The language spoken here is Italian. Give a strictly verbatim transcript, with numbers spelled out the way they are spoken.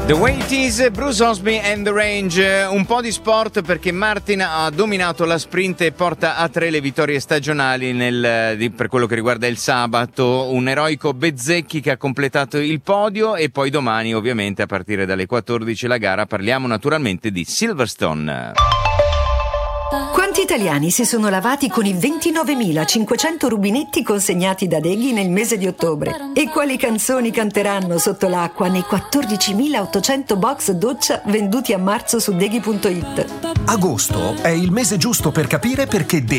The Way It Is, Bruce Osby and The Range. Un po' di sport perché Martin ha dominato la sprint e porta a tre le vittorie stagionali nel, di, per quello che riguarda il sabato. Un eroico Bezzecchi che ha completato il podio e poi domani ovviamente a partire dalle quattordici la gara. Parliamo naturalmente di Silverstone. Quanti italiani si sono lavati con i ventinovemilacinquecento rubinetti consegnati da Deghi nel mese di ottobre? E quali canzoni canteranno sotto l'acqua nei quattordicimilaottocento box doccia venduti a marzo su Deghi punto it? Agosto è il mese giusto per capire perché Deghi